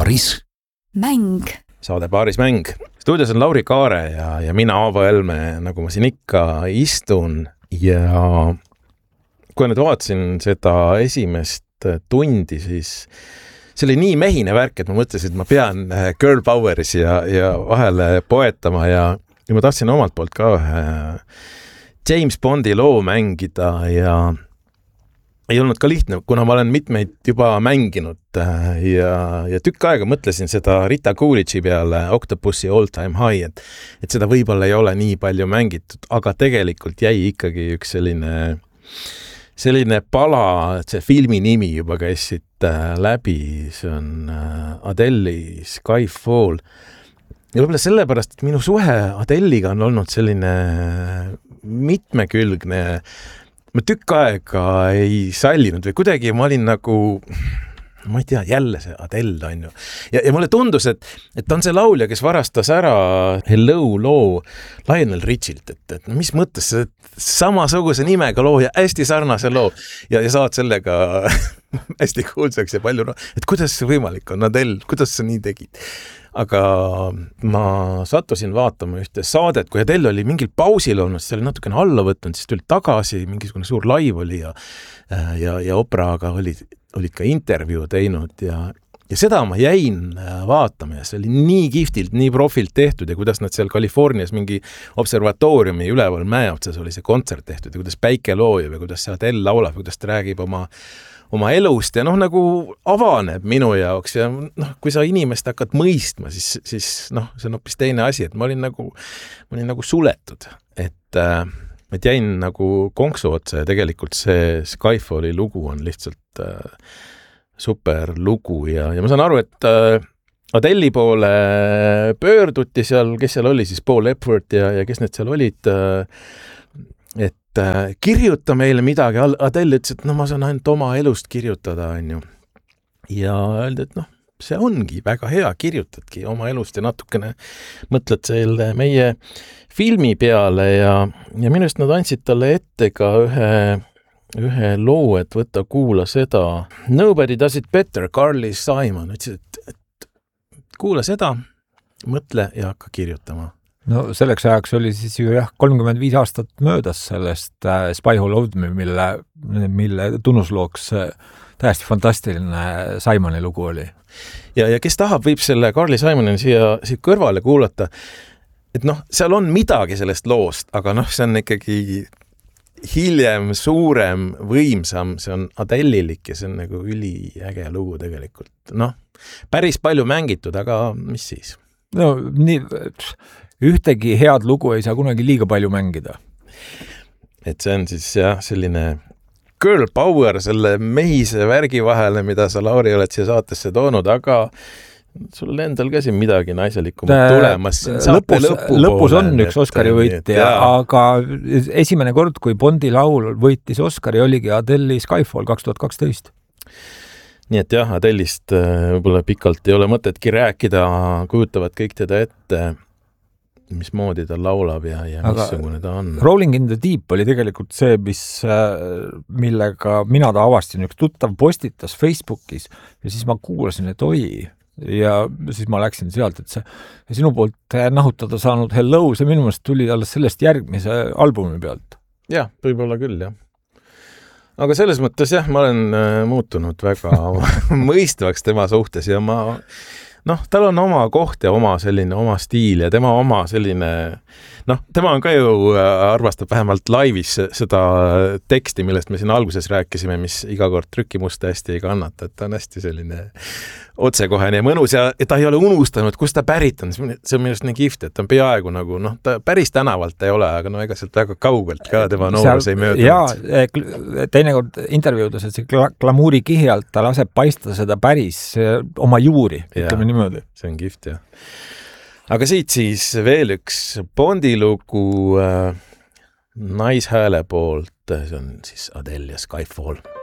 Paaris mäng. Saade Paaris mäng. Stuudios on Lauri Kaare ja mina Aavo Helme, nagu ma siin ikka istun ja kui nüüd vaatasin seda esimest tundi, siis see oli nii mehine värk, et ma mõtlesin, et ma pean girl poweris ja vahele poetama ja ma tahtsin omalt poolt ka James Bondi loo mängida ja ei olnud ka lihtne, kuna ma olen mitmeid juba mänginud ja tükk aega mõtlesin seda Rita Coolidge'i peale Octopussy All Time High, et seda võib-olla ei ole nii palju mängitud, aga tegelikult jäi ikkagi üks selline pala, et see filmi nimi juba käis siit läbi, see on Adele'i Skyfall. Ja võib-olla sellepärast, et minu suhe Adele'iga on olnud selline mitmekülgne, ma tükk aega ei sallinud või kuidagi ma olin nagu, ma ei tea, jälle see Adele on ju. Ja mulle tundus, et on see laulja, kes varastas ära Hello loo Lionel Richilt, et mis mõttes see samasuguse nimega loo ja hästi sarnase loo ja saad sellega hästi kuulsaks ja palju, et kuidas see võimalik on, Adele, kuidas sa nii tegid? Aga ma sattusin vaatama ühte saadet, kui Adele oli mingil pausil olnud, siis oli natukene alla võtnud, siis tuli tagasi, mingisugune suur laiv oli ja Opraaga olid ka intervjuu teinud ja seda ma jäin vaatama ja see oli nii kihvtilt, nii profilt tehtud ja kuidas nad seal Californias mingi observatooriumi üleval mäe otsas oli see kontsert tehtud ja kuidas päike loojab ja kuidas see Adele laulab ja kuidas ta räägib oma elust ja nagu avaneb minu jaoks ja kui sa inimest hakkad mõistma, siis see on hoopis teine asi, et ma olin nagu suletud, et jäin nagu konksu otsa ja tegelikult see Skyfalli lugu on lihtsalt super lugu ja ma saan aru, et Adele'i poole pöörduti seal, kes seal oli siis Paul Epworth ja kes need seal olid, et kirjuta meile midagi. Adele ütles, et ma saan ainult oma elust kirjutada, on ju. Ja öeldi, et see ongi väga hea, kirjutadki oma elust ja natukene mõtled selle meie filmi peale ja minust nad andsid talle ette ka ühe loo, et võtta kuula seda. Nobody Does It Better, Carly Simon. Ütles, et kuula seda, mõtle ja hakka kirjutama. No selleks ajaks oli siis ju 35 aastat möödas sellest Spy Who Loved Me, mille tunnuslooks täiesti fantastiline Simoni lugu oli. Ja kes tahab, võib selle Carly Simoni siia kõrvale kuulata, et seal on midagi sellest loost, aga see on ikkagi hiljem, suurem, võimsam, see on Adele'ilik ja see on nagu üliäge lugu tegelikult. Päris palju mängitud, aga mis siis? Ühtegi head lugu ei saa kunagi liiga palju mängida. Et see on siis selline girl power selle mehise värgi vahele, mida sa, Lauri, oled siia saatesse toonud, aga sul endal ka siin midagi naiselikumad tulemas. Lõpus on üks Oscari võitja, aga esimene kord, kui Bondi laul võitis Oscari, oligi Adele'i Skyfall 2012. Nii et jah, Adele'ist võib-olla pikalt ei ole mõtetki rääkida, kujutavad kõik teda ette, mismoodi ta laulab ja missugune ta on. Rolling in the Deep oli tegelikult see, millega mina ta avastasin. Üks tuttav postitas Facebookis ja siis ma kuulasin, et oi, ja siis ma läksin sealt, et see sinu poolt nahutada saanud Hello, see minu meelest tuli alles sellest järgmise albumi pealt. Jah, võib-olla küll, jah. Aga selles mõttes jah, ma olen muutunud väga mõistvaks tema suhtes ja tal on oma koht ja oma stiil ja tema oma selline, tema on ka ju arvastab vähemalt laivis seda teksti, millest me siin alguses rääkisime, mis iga kord trükimusta hästi ei kannata, et ta on hästi selline otsekohene ja mõnus ja ta ei ole unustanud, kus ta pärit on. See on minust nii kihvt, et ta on peaaegu nagu, ta päris tänavalt ei ole, aga ega sealt väga kaugelt ka tema noorus ei möödunud. Ja teinekord intervjuudes, et see glamuuri kihjalt ta laseb paista seda päris oma juuri, ütleme niimoodi. See on kihvt, jah. Aga siit siis veel üks Bondi lugu naishääle poolt, see on siis Adele ja Skyfall.